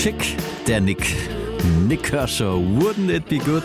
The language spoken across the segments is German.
Schick, der Nick Kershaw, wouldn't it be good?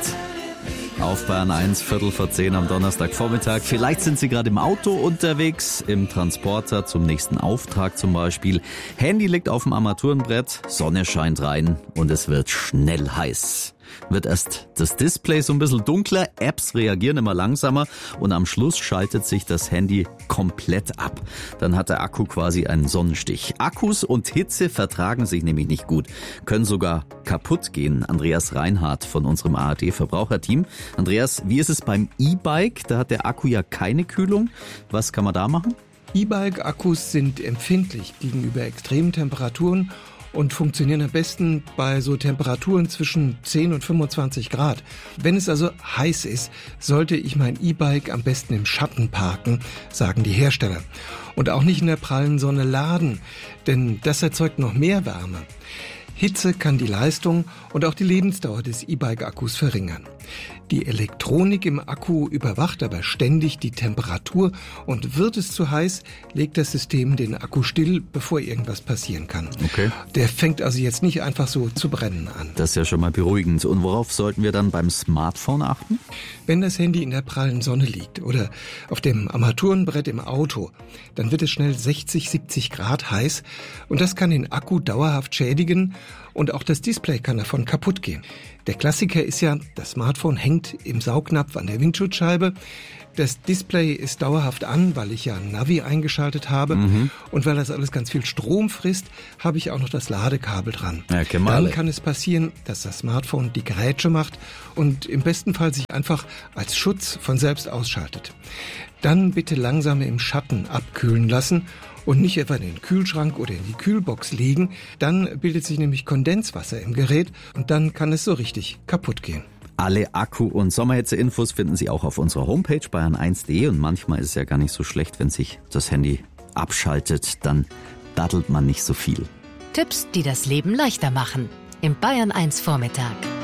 Auf Bayern 1, 9:15 am Donnerstagvormittag. Vielleicht sind Sie gerade im Auto unterwegs, im Transporter zum nächsten Auftrag zum Beispiel. Handy liegt auf dem Armaturenbrett, Sonne scheint rein und es wird schnell heiß. Wird erst das Display so ein bisschen dunkler, Apps reagieren immer langsamer und am Schluss schaltet sich das Handy komplett ab. Dann hat der Akku quasi einen Sonnenstich. Akkus und Hitze vertragen sich nämlich nicht gut, können sogar kaputt gehen. Andreas Reinhardt von unserem ARD-Verbraucherteam. Andreas, wie ist es beim E-Bike? Da hat der Akku ja keine Kühlung. Was kann man da machen? E-Bike-Akkus sind empfindlich gegenüber extremen Temperaturen und funktionieren am besten bei so Temperaturen zwischen 10 und 25 Grad. Wenn es also heiß ist, sollte ich mein E-Bike am besten im Schatten parken, sagen die Hersteller. Und auch nicht in der prallen Sonne laden, denn das erzeugt noch mehr Wärme. Hitze kann die Leistung und auch die Lebensdauer des E-Bike-Akkus verringern. Die Elektronik im Akku überwacht aber ständig die Temperatur und wird es zu heiß, legt das System den Akku still, bevor irgendwas passieren kann. Okay. Der fängt also jetzt nicht einfach so zu brennen an. Das ist ja schon mal beruhigend. Und worauf sollten wir dann beim Smartphone achten? Wenn das Handy in der prallen Sonne liegt oder auf dem Armaturenbrett im Auto, dann wird es schnell 60, 70 Grad heiß und das kann den Akku dauerhaft schädigen und auch das Display kann davon kaputt gehen. Der Klassiker ist ja, das Smartphone hängt im Saugnapf an der Windschutzscheibe. Das Display ist dauerhaft an, weil ich ja ein Navi eingeschaltet habe. Und weil das alles ganz viel Strom frisst, habe ich auch noch das Ladekabel dran. Ja, dann kann es passieren, dass das Smartphone die Grätsche macht und im besten Fall sich einfach als Schutz von selbst ausschaltet. Dann bitte langsam im Schatten abkühlen lassen und nicht etwa in den Kühlschrank oder in die Kühlbox legen. Dann bildet sich nämlich Kondenswasser im Gerät und dann kann es so richtig kaputt gehen. Alle Akku- und Sommerhitze-Infos finden Sie auch auf unserer Homepage bayern1.de und manchmal ist es ja gar nicht so schlecht, wenn sich das Handy abschaltet, dann daddelt man nicht so viel. Tipps, die das Leben leichter machen. Im Bayern 1 Vormittag.